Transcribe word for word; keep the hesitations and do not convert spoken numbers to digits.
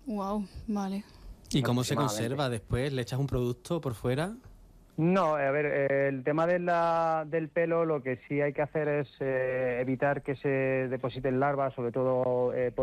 Wow, vale. ¿Y cómo se Aproximadamente. conserva después? ¿Le echas un producto por fuera? No, a ver, eh, el tema de la, del pelo, lo que sí hay que hacer es eh, evitar que se depositen larvas, sobre todo eh,